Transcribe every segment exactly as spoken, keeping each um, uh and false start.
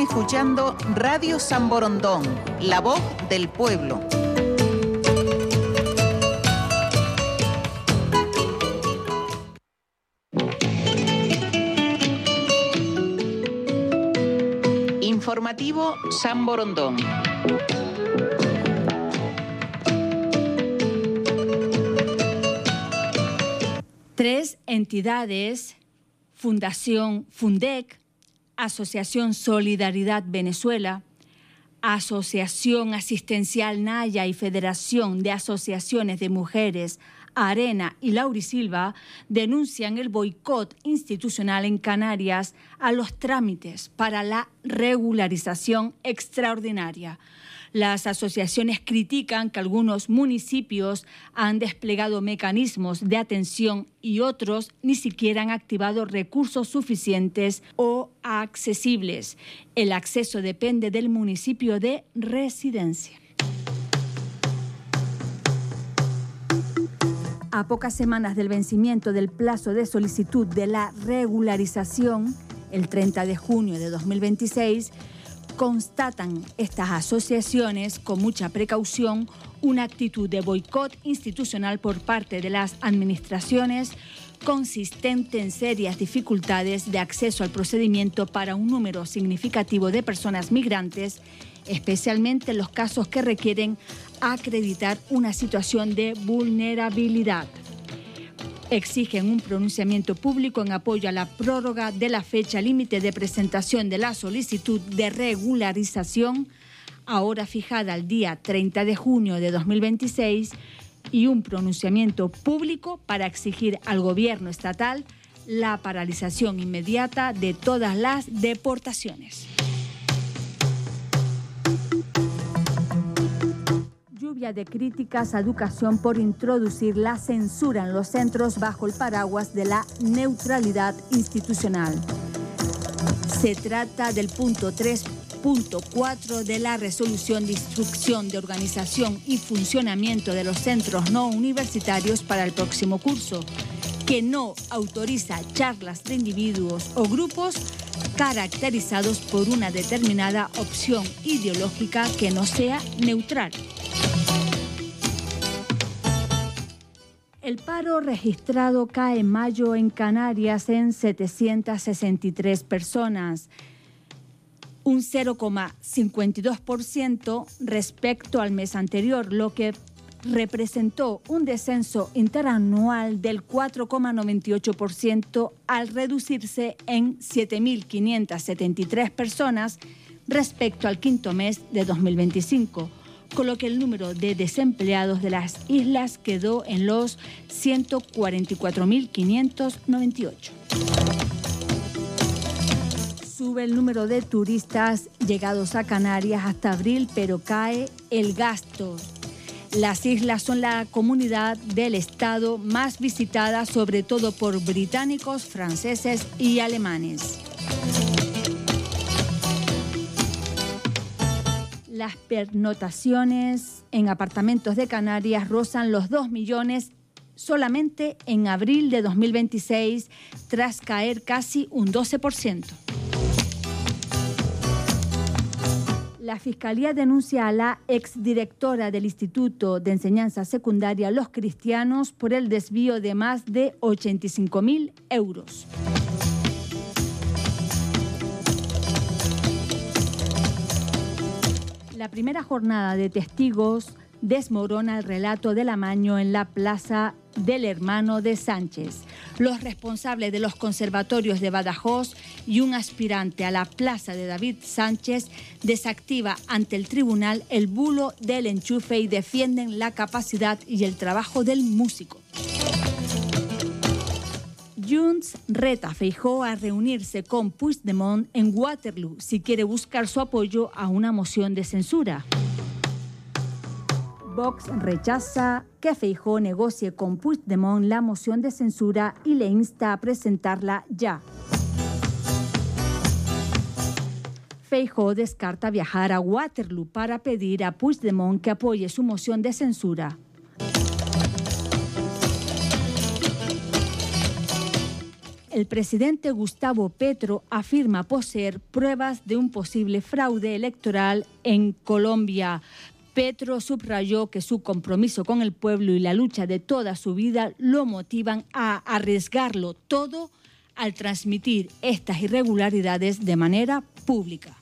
escuchando Radio San Borondón, la voz del pueblo. Informativo San Borondón. Tres entidades, Fundación Fundec, Asociación Solidaridad Venezuela, Asociación Asistencial Naya y Federación de Asociaciones de Mujeres Arena y Laurisilva, denuncian el boicot institucional en Canarias a los trámites para la regularización extraordinaria. Las asociaciones critican que algunos municipios han desplegado mecanismos de atención y otros ni siquiera han activado recursos suficientes o accesibles. El acceso depende del municipio de residencia. A pocas semanas del vencimiento del plazo de solicitud de la regularización, el treinta de junio de dos mil veintiséis, constatan estas asociaciones con mucha precaución una actitud de boicot institucional por parte de las administraciones consistente en serias dificultades de acceso al procedimiento para un número significativo de personas migrantes, especialmente en los casos que requieren acreditar una situación de vulnerabilidad. Exigen un pronunciamiento público en apoyo a la prórroga de la fecha límite de presentación de la solicitud de regularización, ahora fijada al día treinta de junio de dos mil veintiséis, y un pronunciamiento público para exigir al gobierno estatal la paralización inmediata de todas las deportaciones. Lluvia de críticas a educación por introducir la censura en los centros bajo el paraguas de la neutralidad institucional. Se trata del punto tres punto cuatro de la resolución de instrucción de organización y funcionamiento de los centros no universitarios para el próximo curso, que no autoriza charlas de individuos o grupos caracterizados por una determinada opción ideológica que no sea neutral. El paro registrado cae en mayo en Canarias en setecientas sesenta y tres personas, un cero coma cincuenta y dos por ciento respecto al mes anterior, lo que representó un descenso interanual del cuatro coma noventa y ocho por ciento al reducirse en siete mil quinientas setenta y tres personas respecto al quinto mes de dos mil veinticinco. Con lo que el número de desempleados de las islas quedó en los ciento cuarenta y cuatro mil quinientos noventa y ocho. Sube el número de turistas llegados a Canarias hasta abril, pero cae el gasto. Las islas son la comunidad del estado más visitada, sobre todo por británicos, franceses y alemanes. Las pernotaciones en apartamentos de Canarias rozan los dos millones solamente en abril de dos mil veintiséis, tras caer casi un doce por ciento. La Fiscalía denuncia a la exdirectora del Instituto de Enseñanza Secundaria Los Cristianos por el desvío de más de ochenta y cinco mil euros. La primera jornada de testigos desmorona el relato del amaño en la plaza del hermano de Sánchez. Los responsables de los conservatorios de Badajoz y un aspirante a la plaza de David Sánchez desactiva ante el tribunal el bulo del enchufe y defienden la capacidad y el trabajo del músico. Junts reta a Feijóo a reunirse con Puigdemont en Waterloo si quiere buscar su apoyo a una moción de censura. Vox rechaza que Feijóo negocie con Puigdemont la moción de censura y le insta a presentarla ya. Feijóo descarta viajar a Waterloo para pedir a Puigdemont que apoye su moción de censura. el presidente Gustavo Petro afirma poseer pruebas de un posible fraude electoral en Colombia. Petro subrayó que su compromiso con el pueblo y la lucha de toda su vida lo motivan a arriesgarlo todo al transmitir estas irregularidades de manera pública.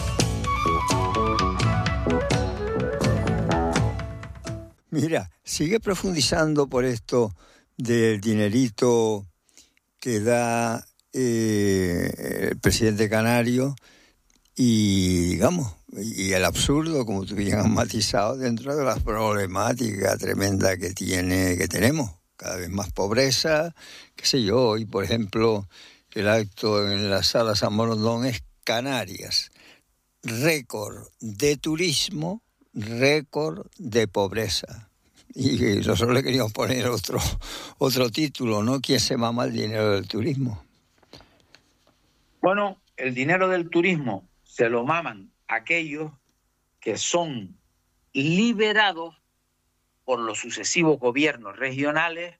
Mira, sigue profundizando por esto del dinerito que da eh, el presidente canario y, digamos, y el absurdo, como tú bien has matizado, dentro de la problemática tremenda que tiene, que tenemos. Cada vez más pobreza, qué sé yo. Hoy, por ejemplo, el acto en la Sala San Borondón es Canarias. Récord de turismo, récord de pobreza. Y nosotros le queríamos poner otro, otro título, ¿no? ¿Quién se mama el dinero del turismo? Bueno, el dinero del turismo se lo maman aquellos que son liberados por los sucesivos gobiernos regionales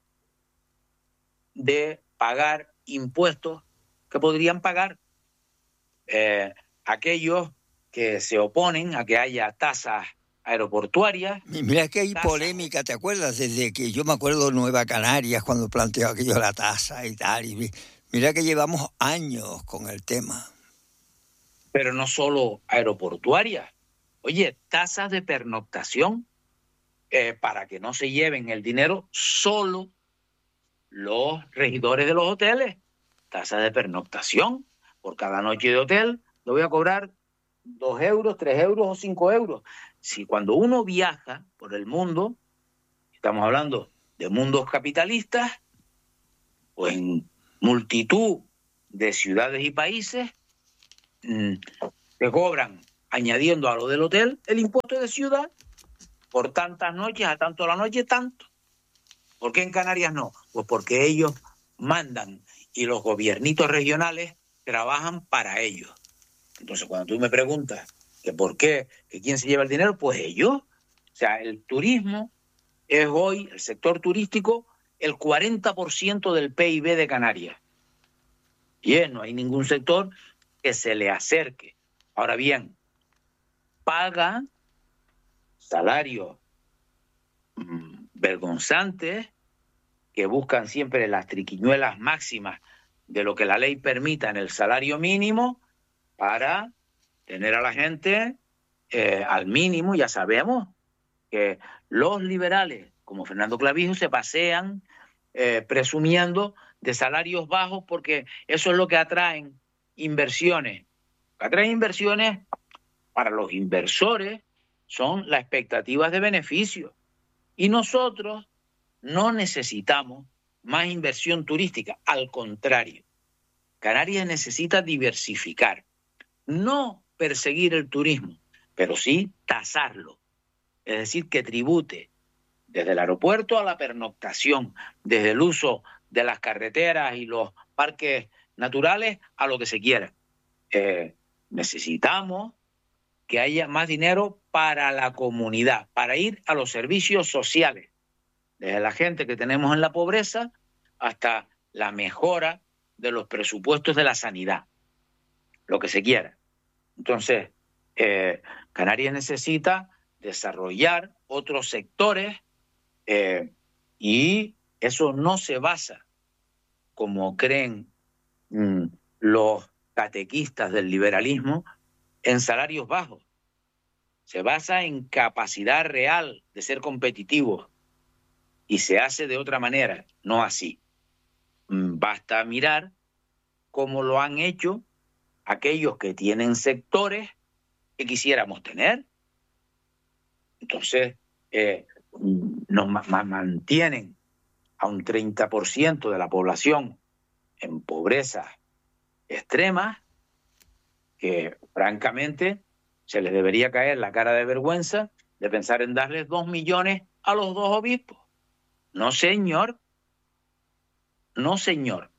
de pagar impuestos que podrían pagar. Eh, aquellos que se oponen a que haya tasas aeroportuarias. Mira que hay tasa. Polémica, ¿te acuerdas? Desde que yo me acuerdo Nueva Canarias, cuando planteó aquello de la tasa y tal. Y mira que llevamos años con el tema. Pero no solo aeroportuarias. Oye, tasas de pernoctación eh, para que no se lleven el dinero solo los regidores de los hoteles. Tasas de pernoctación. Por cada noche de hotel lo voy a cobrar dos euros, tres euros o cinco euros. Si cuando uno viaja por el mundo, estamos hablando de mundos capitalistas, o en multitud de ciudades y países, mmm, te cobran, añadiendo a lo del hotel, el impuesto de ciudad, por tantas noches, a tanto a la noche, tanto. ¿Por qué en Canarias no? Pues porque ellos mandan y los gobiernitos regionales trabajan para ellos. Entonces, cuando tú me preguntas que por qué, que quién se lleva el dinero, pues ellos. O sea, el turismo es hoy, el sector turístico, el cuarenta por ciento del P I B de Canarias. Y es, no hay ningún sector que se le acerque. Ahora bien, paga salarios mmm, vergonzantes que buscan siempre las triquiñuelas máximas de lo que la ley permita en el salario mínimo para tener a la gente eh, al mínimo. Ya sabemos que los liberales, como Fernando Clavijo, se pasean eh, presumiendo de salarios bajos porque eso es lo que atraen inversiones. Lo que atraen inversiones para los inversores son las expectativas de beneficio. Y nosotros no necesitamos más inversión turística. Al contrario, Canarias necesita diversificar. No perseguir el turismo, pero sí tasarlo. Es decir, que tribute desde el aeropuerto a la pernoctación, desde el uso de las carreteras y los parques naturales a lo que se quiera. Eh, necesitamos que haya más dinero para la comunidad, para ir a los servicios sociales, desde la gente que tenemos en la pobreza hasta la mejora de los presupuestos de la sanidad, lo que se quiera. Entonces, eh, Canarias necesita desarrollar otros sectores eh, y eso no se basa, como creen mmm, los catequistas del liberalismo, en salarios bajos. Se basa en capacidad real de ser competitivos y se hace de otra manera, no así. Mm, basta mirar cómo lo han hecho aquellos que tienen sectores que quisiéramos tener. Entonces, eh, nos ma- mantienen a un treinta por ciento de la población en pobreza extrema, que francamente se les debería caer la cara de vergüenza de pensar en darles dos millones a los dos obispos. No, señor. No, señor.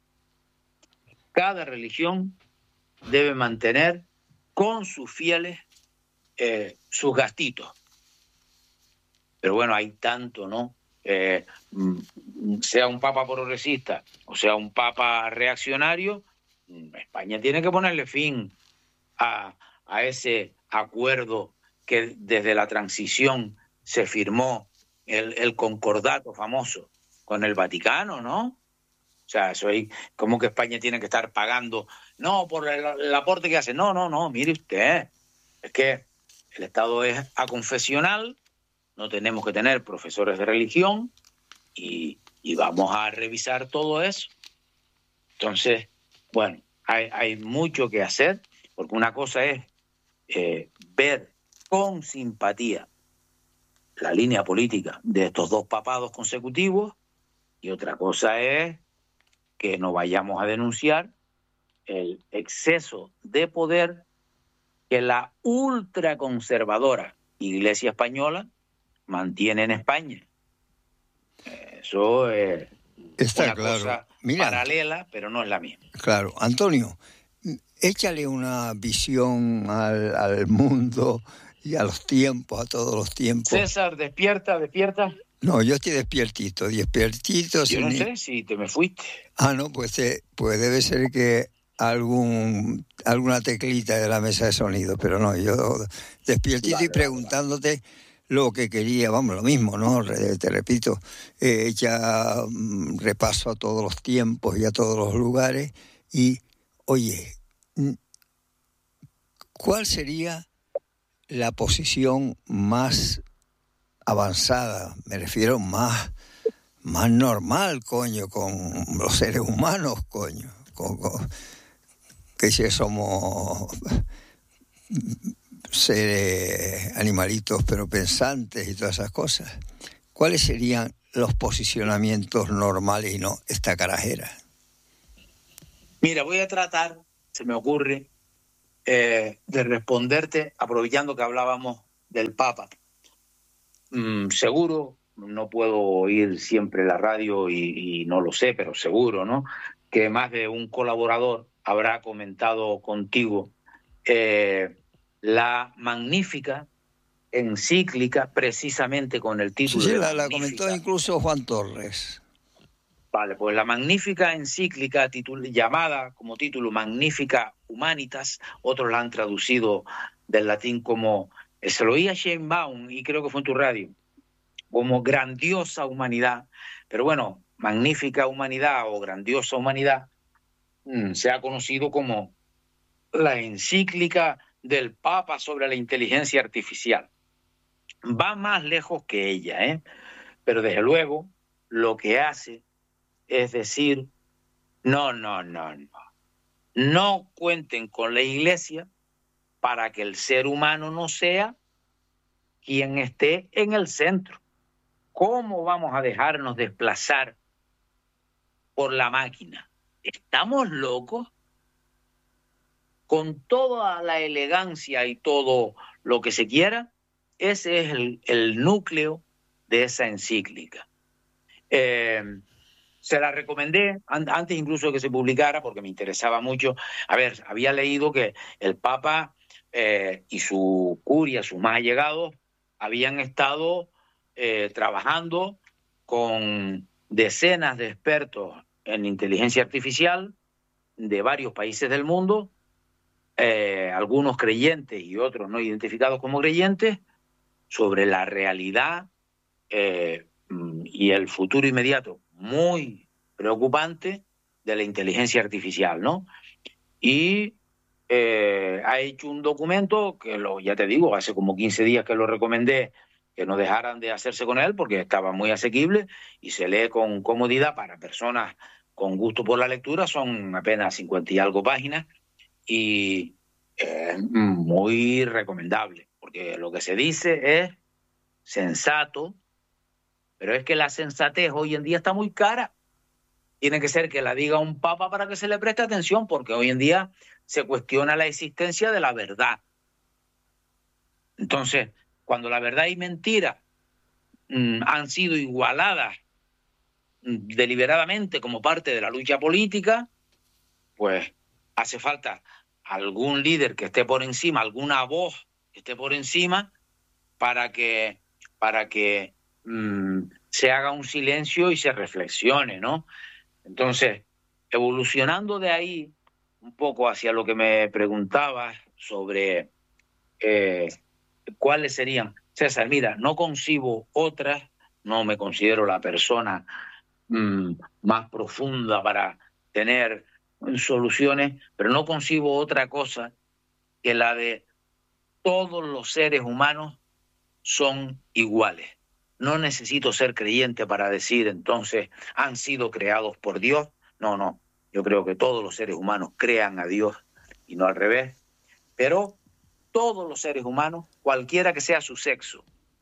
Cada religión debe mantener con sus fieles eh, sus gastitos. Pero bueno, hay tanto, ¿no?, eh, sea un papa progresista o sea un papa reaccionario, España tiene que ponerle fin a, a ese acuerdo que desde la transición se firmó, el, el concordato famoso con el Vaticano, ¿no? O sea, eso es como que España tiene que estar pagando, no, por el, el aporte que hace. No, no, no, mire usted, es que el Estado es aconfesional, no tenemos que tener profesores de religión y, y vamos a revisar todo eso. Entonces, bueno, hay, hay mucho que hacer, porque una cosa es eh, ver con simpatía la línea política de estos dos papados consecutivos y otra cosa es que no vayamos a denunciar el exceso de poder que la ultraconservadora Iglesia española mantiene en España. Eso es Está una claro. cosa Mira, paralela, pero no es la misma. Claro. Antonio, échale una visión al, al mundo y a los tiempos, a todos los tiempos. César, despierta, despierta. No, yo estoy despiertito, despiertito. Yo sin no ni... sé si te me fuiste. Ah, no, pues, eh, pues debe ser que algún alguna teclita de la mesa de sonido, pero no, yo despiertito vale, y preguntándote lo que quería, vamos, lo mismo, ¿no? Te repito, eh, ya mm, repaso a todos los tiempos y a todos los lugares y, oye, ¿cuál sería la posición más avanzada? Me refiero más, más normal, coño, con los seres humanos, coño, con, con, que si somos seres animalitos pero pensantes y todas esas cosas. ¿Cuáles serían los posicionamientos normales y no esta carajera? Mira, voy a tratar, se me ocurre, eh, de responderte aprovechando que hablábamos del Papa. Mm, seguro, no puedo oír siempre la radio y, y no lo sé, pero seguro, ¿no?, que más de un colaborador habrá comentado contigo eh, la magnífica encíclica, precisamente con el título sí, sí, de la, la magnífica. comentó incluso Juan Torres. Vale, pues la magnífica encíclica titul- llamada como título Magnifica Humanitas, otros la han traducido del latín como, se lo oía Sheinbaum y creo que fue en tu radio, como grandiosa humanidad, pero bueno, magnífica humanidad o grandiosa humanidad mmm, se ha conocido como la encíclica del Papa sobre la inteligencia artificial. Va más lejos que ella, ¿eh? Pero desde luego lo que hace es decir, no, no, no, no. No cuenten con la Iglesia para que el ser humano no sea quien esté en el centro. ¿Cómo vamos a dejarnos desplazar por la máquina? ¿Estamos locos? Con toda la elegancia y todo lo que se quiera, ese es el, el núcleo de esa encíclica. Eh, se la recomendé antes incluso de que se publicara porque me interesaba mucho. A ver, había leído que el Papa eh, y su curia, sus más allegados, habían estado eh, trabajando con decenas de expertos en inteligencia artificial de varios países del mundo, eh, algunos creyentes y otros no identificados como creyentes, sobre la realidad eh, y el futuro inmediato muy preocupante de la inteligencia artificial, ¿no? Y eh, ha hecho un documento que, lo, ya te digo, hace como quince días que lo recomendé, que no dejaran de hacerse con él porque estaba muy asequible y se lee con comodidad para personas con gusto por la lectura, son apenas cincuenta y algo páginas y es muy recomendable, porque lo que se dice es sensato, pero es que la sensatez hoy en día está muy cara. Tiene que ser que la diga un papa para que se le preste atención, porque hoy en día se cuestiona la existencia de la verdad. Entonces, cuando la verdad y mentira mmm, han sido igualadas mmm, deliberadamente como parte de la lucha política, pues hace falta algún líder que esté por encima, alguna voz que esté por encima para que, para que mmm, se haga un silencio y se reflexione, ¿no? Entonces, evolucionando de ahí un poco hacia lo que me preguntabas sobre eh, cuáles serían. César, mira, no concibo otras, no me considero la persona mmm, más profunda para tener soluciones, pero no concibo otra cosa que la de todos los seres humanos son iguales. No necesito ser creyente para decir entonces han sido creados por Dios. No, no. Yo creo que todos los seres humanos crean a Dios y no al revés. Pero todos los seres humanos, cualquiera que sea su sexo,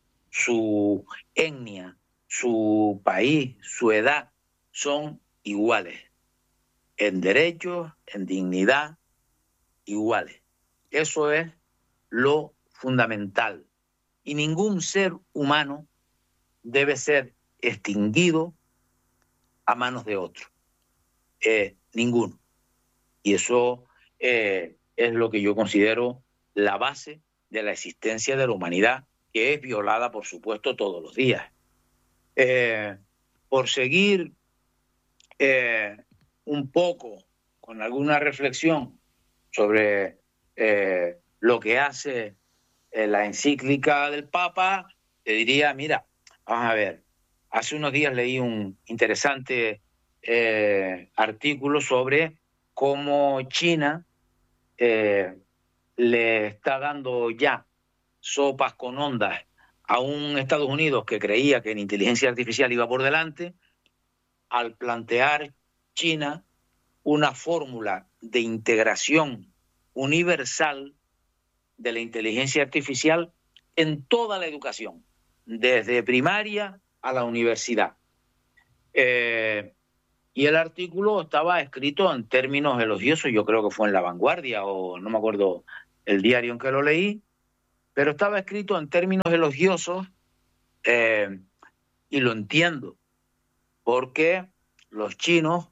su etnia, su país, su edad, son iguales. En derechos, en dignidad, iguales. Eso es lo fundamental. Y ningún ser humano debe ser extinguido a manos de otro. Eh, ninguno. Y eso eh, es lo que yo considero la base de la existencia de la humanidad, que es violada, por supuesto, todos los días. Eh, por seguir eh, un poco con alguna reflexión sobre eh, lo que hace eh, la encíclica del Papa, te diría, mira, vamos a ver, hace unos días leí un interesante eh, artículo sobre cómo China eh, le está dando ya sopas con ondas a un Estados Unidos que creía que en inteligencia artificial iba por delante, al plantear China una fórmula de integración universal de la inteligencia artificial en toda la educación, desde primaria a la universidad. Eh, y el artículo estaba escrito en términos elogiosos, yo creo que fue en La Vanguardia o no me acuerdo el diario en que lo leí, pero estaba escrito en términos elogiosos eh, y lo entiendo, porque los chinos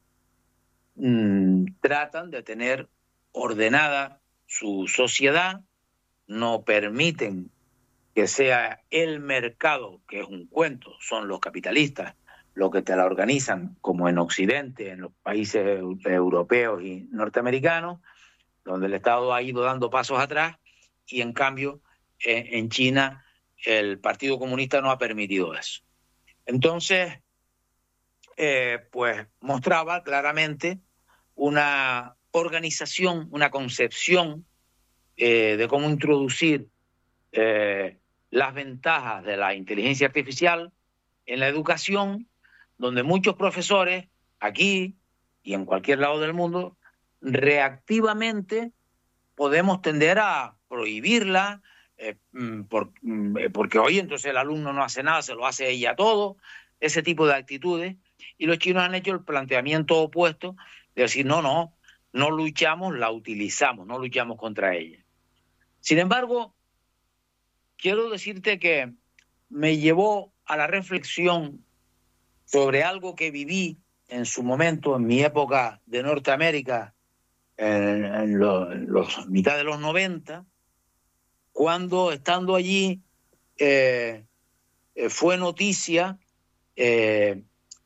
mmm, tratan de tener ordenada su sociedad, no permiten que sea el mercado, que es un cuento, son los capitalistas los que te la organizan, como en Occidente, en los países europeos y norteamericanos, donde el Estado ha ido dando pasos atrás, y en cambio eh, en China el Partido Comunista no ha permitido eso. Entonces, eh, pues mostraba claramente una organización, una concepción eh, de cómo introducir eh, las ventajas de la inteligencia artificial en la educación, donde muchos profesores, aquí y en cualquier lado del mundo, reactivamente podemos tender a prohibirla, eh, por, porque oye, entonces el alumno no hace nada, se lo hace ella todo, ese tipo de actitudes, y los chinos han hecho el planteamiento opuesto, de decir, no, no, no luchamos, la utilizamos, no luchamos contra ella. Sin embargo, quiero decirte que me llevó a la reflexión sobre algo que viví en su momento, en mi época de Norteamérica, en, en, lo, en los mitad de los noventa, cuando estando allí eh, eh, fue noticia, eh,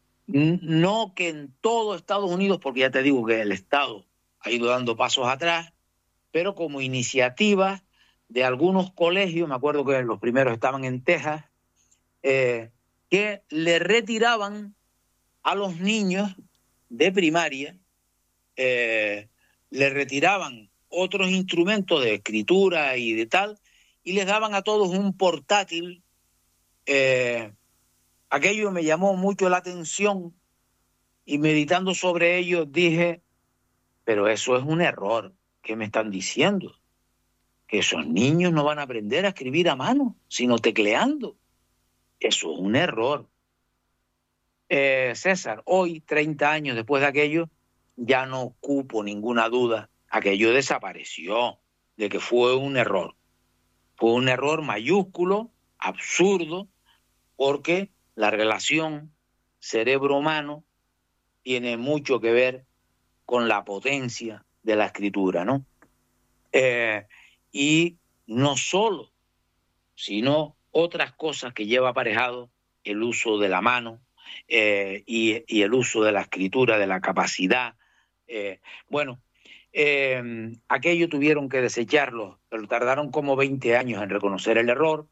no que en todo Estados Unidos, porque ya te digo que el Estado ha ido dando pasos atrás, pero como iniciativa de algunos colegios, me acuerdo que los primeros estaban en Texas, eh, que le retiraban a los niños de primaria, eh, le retiraban otros instrumentos de escritura y de tal, y les daban a todos un portátil. Eh, aquello me llamó mucho la atención, y meditando sobre ello dije, pero eso es un error. ¿Qué me están diciendo? Que esos niños no van a aprender a escribir a mano, sino tecleando. Eso es un error. Eh, César, hoy, treinta años después de aquello, ya no cupo ninguna duda. Aquello desapareció, de que fue un error. Fue un error mayúsculo, absurdo, porque la relación cerebro-humano tiene mucho que ver con la potencia de la escritura, ¿no? Eh, y no solo, sino otras cosas que lleva aparejado el uso de la mano eh, y, y el uso de la escritura, de la capacidad. Eh, bueno, eh, aquello tuvieron que desecharlo, pero tardaron como veinte años en reconocer el error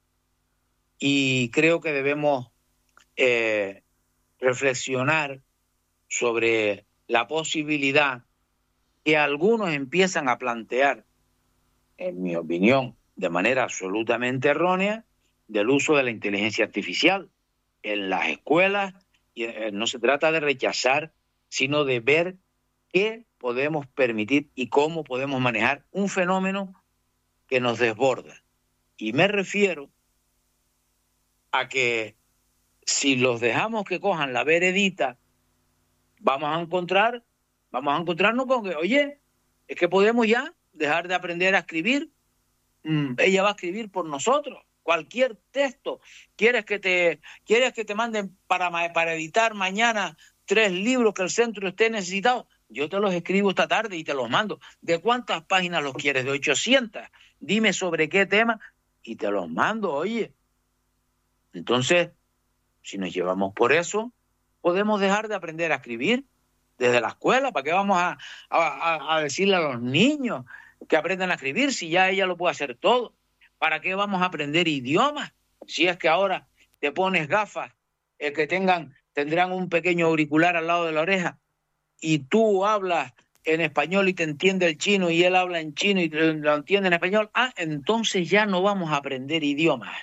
y creo que debemos eh, reflexionar sobre la posibilidad que algunos empiezan a plantear, en mi opinión, de manera absolutamente errónea, del uso de la inteligencia artificial en las escuelas. Y no se trata de rechazar, sino de ver qué podemos permitir y cómo podemos manejar un fenómeno que nos desborda. Y me refiero a que si los dejamos que cojan la veredita, vamos a encontrar, vamos a encontrarnos con que, oye, es que podemos ya dejar de aprender a escribir. Mm, ella va a escribir por nosotros. Cualquier texto. ¿Quieres que te, quieres que te manden para, para editar mañana tres libros que el centro esté necesitado? Yo te los escribo esta tarde y te los mando. ¿De cuántas páginas los quieres? De ochocientas. Dime sobre qué tema y te los mando, oye. Entonces, si nos llevamos por eso, podemos dejar de aprender a escribir desde la escuela. ¿Para qué vamos a, a, a decirle a los niños que aprendan a escribir si ya ella lo puede hacer todo? ¿Para qué vamos a aprender idiomas si es que ahora te pones gafas eh, que tengan, tendrán un pequeño auricular al lado de la oreja y tú hablas en español y te entiende el chino y él habla en chino y lo entiende en español? Ah, entonces ya no vamos a aprender idiomas.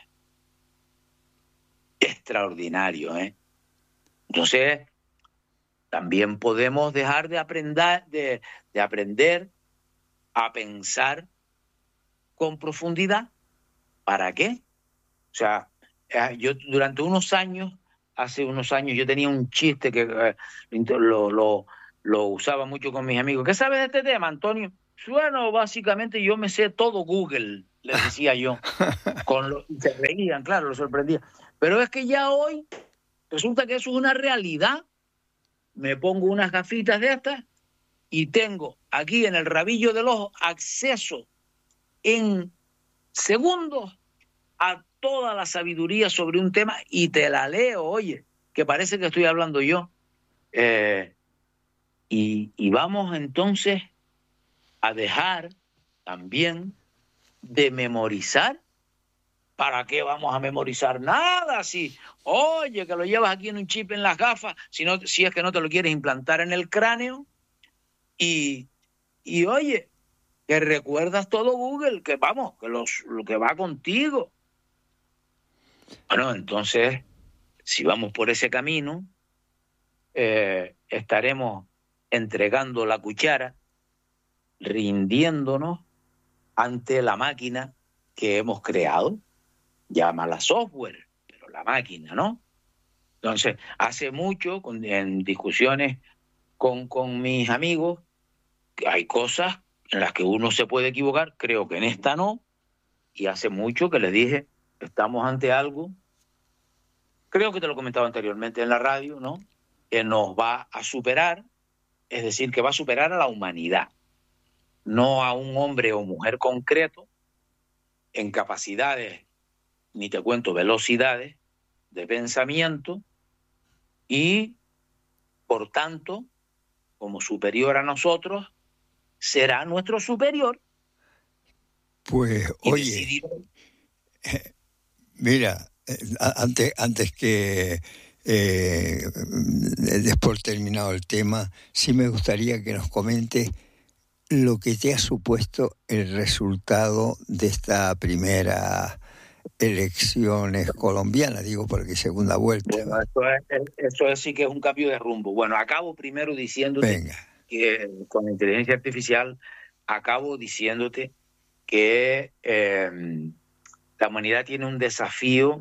Extraordinario, ¿eh? Entonces, también podemos dejar de aprender, de, de aprender a pensar con profundidad. ¿Para qué? O sea, yo durante unos años, hace unos años, yo tenía un chiste que eh, lo, lo, lo usaba mucho con mis amigos. ¿Qué sabes de este tema, Antonio? Bueno, básicamente yo me sé todo Google, les decía yo. Con lo, y se reían, claro, lo sorprendía. Pero es que ya hoy resulta que eso es una realidad. Me pongo unas gafitas de estas y tengo aquí en el rabillo del ojo acceso en segundos a toda la sabiduría sobre un tema y te la leo, oye, que parece que estoy hablando yo. Eh, y, y vamos entonces a dejar también de memorizar. ¿Para qué vamos a memorizar nada? Si, oye, que lo llevas aquí en un chip en las gafas, si, no, si es que no te lo quieres implantar en el cráneo. Y, y oye, que recuerdas todo Google, que vamos, que los, lo que va contigo. Bueno, entonces, si vamos por ese camino, eh, estaremos entregando la cuchara, rindiéndonos ante la máquina que hemos creado. Llámala software, pero la máquina, ¿no? Entonces, hace mucho, con, en discusiones con, con mis amigos, que hay cosas en las que uno se puede equivocar, creo que en esta no, y hace mucho que les dije, estamos ante algo, creo que te lo comentaba anteriormente en la radio, ¿no? Que nos va a superar, es decir, que va a superar a la humanidad, no a un hombre o mujer concreto, en capacidades, ni te cuento velocidades, de pensamiento, y, por tanto, como superior a nosotros, será nuestro superior. Pues, oye, decidir... eh, mira, eh, antes, antes que eh, des por terminado el tema, sí me gustaría que nos comentes lo que te ha supuesto el resultado de esta primera elecciones colombianas, digo, porque segunda vuelta. Bueno, eso, es, eso es, sí que es un cambio de rumbo. Bueno, acabo primero diciéndote Venga. que con la inteligencia artificial, acabo diciéndote que eh, la humanidad tiene un desafío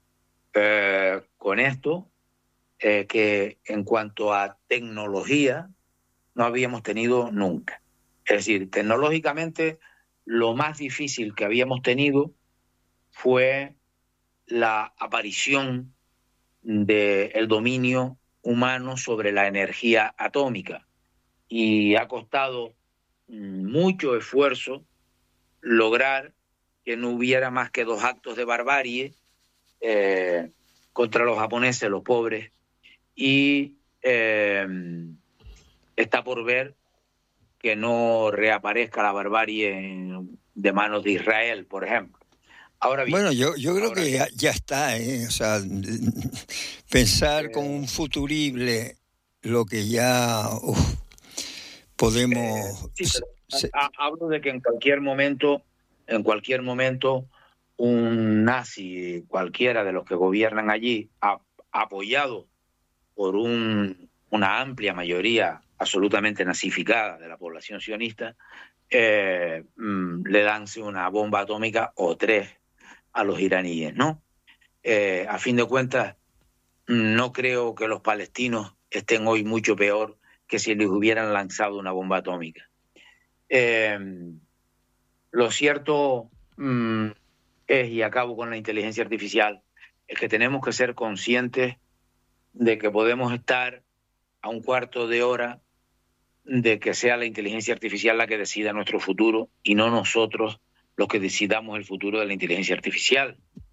eh, con esto, eh, que en cuanto a tecnología no habíamos tenido nunca. Es decir, tecnológicamente lo más difícil que habíamos tenido fue la aparición del dominio humano sobre la energía atómica, y ha costado mucho esfuerzo lograr que no hubiera más que dos actos de barbarie eh, contra los japoneses, los pobres, y eh, está por ver que no reaparezca la barbarie de manos de Israel, por ejemplo. Ahora bien, bueno, yo, yo creo que bien. ya, ya está, ¿eh? O sea, pensar Eh, con un futurible lo que ya uf, podemos... Eh, sí, pero se- ha- hablo de que en cualquier momento, en cualquier momento, un nazi, cualquiera de los que gobiernan allí, a- apoyado por un, una amplia mayoría absolutamente nazificada de la población sionista, eh, mm, le lance una bomba atómica o tres a los iraníes, ¿no? Eh, a fin de cuentas, no creo que los palestinos estén hoy mucho peor que si les hubieran lanzado una bomba atómica. Eh, lo cierto mm, es, y acabo con la inteligencia artificial, es que tenemos que ser conscientes de que podemos estar a un cuarto de hora de que sea la inteligencia artificial la que decida nuestro futuro y no nosotros los que decidamos el futuro de la inteligencia artificial.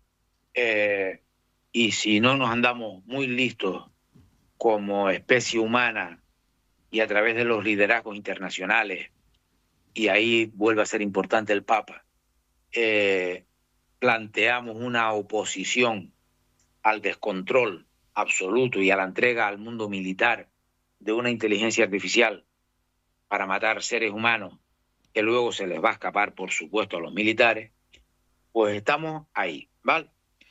Eh, y si no nos andamos muy listos como especie humana y a través de los liderazgos internacionales, y ahí vuelve a ser importante el Papa, eh, planteamos una oposición al descontrol absoluto y a la entrega al mundo militar de una inteligencia artificial para matar seres humanos que luego se les va a escapar, por supuesto, a los militares, pues estamos ahí, ¿vale?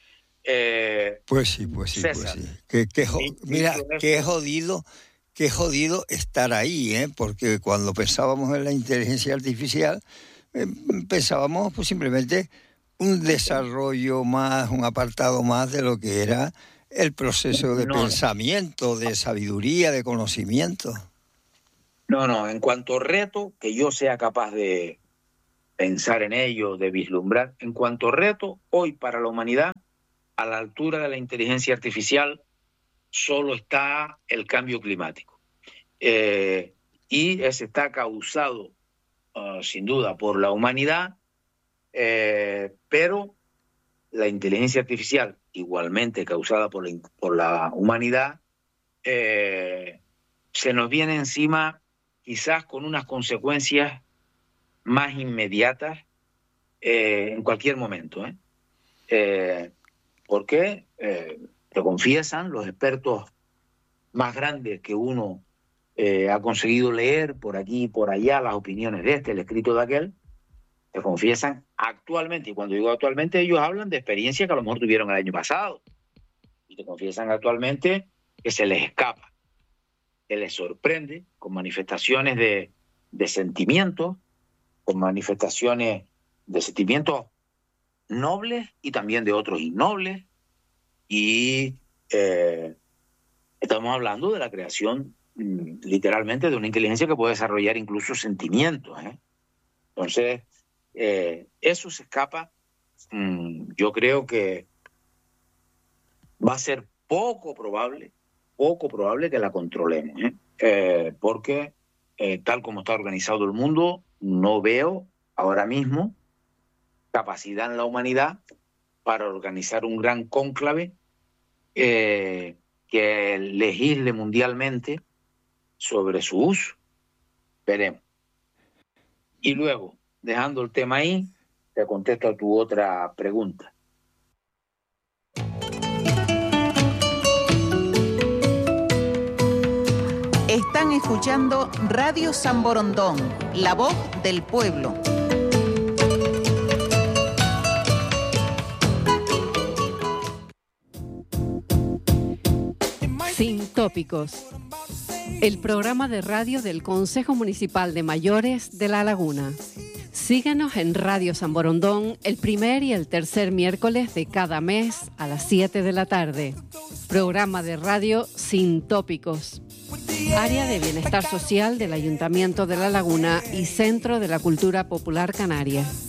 Eh, Pues sí, pues sí, César, pues sí. Que, que jo- dicho mira, esto- qué jodido, qué jodido estar ahí, ¿eh? Porque cuando pensábamos en la inteligencia artificial, eh, pensábamos pues simplemente un desarrollo más, un apartado más de lo que era el proceso de No, no. pensamiento, de sabiduría, de conocimiento. No, no, en cuanto a reto, que yo sea capaz de pensar en ello, de vislumbrar, en cuanto a reto, hoy para la humanidad, a la altura de la inteligencia artificial, solo está el cambio climático. Eh, y ese está causado, uh, sin duda, por la humanidad, eh, pero la inteligencia artificial, igualmente causada por la, por la humanidad, eh, se nos viene encima quizás con unas consecuencias más inmediatas eh, en cualquier momento. ¿eh? Eh, porque eh, te confiesan los expertos más grandes que uno eh, ha conseguido leer por aquí y por allá, las opiniones de este, el escrito de aquel, te confiesan actualmente, y cuando digo actualmente, ellos hablan de experiencias que a lo mejor tuvieron el año pasado, y te confiesan actualmente que se les escapa, que les sorprende con manifestaciones de, de sentimientos, con manifestaciones de sentimientos nobles y también de otros innobles, y eh, estamos hablando de la creación mm, literalmente de una inteligencia que puede desarrollar incluso sentimientos. ¿eh? Entonces, eh, eso se escapa. Mm, yo creo que va a ser poco probable, poco probable que la controlemos, ¿eh? Eh, porque eh, tal como está organizado el mundo, no veo ahora mismo capacidad en la humanidad para organizar un gran cónclave eh, que legisle mundialmente sobre su uso. Veremos. Y luego, dejando el tema ahí, te contesto a tu otra pregunta. Están escuchando Radio San Borondón, la voz del pueblo. Sin tópicos. El programa de radio del Consejo Municipal de Mayores de La Laguna. Síguenos en Radio San Borondón el primer y el tercer miércoles de cada mes a las siete de la tarde. Programa de radio Sin tópicos. Área de Bienestar Social del Ayuntamiento de La Laguna y Centro de la Cultura Popular Canaria.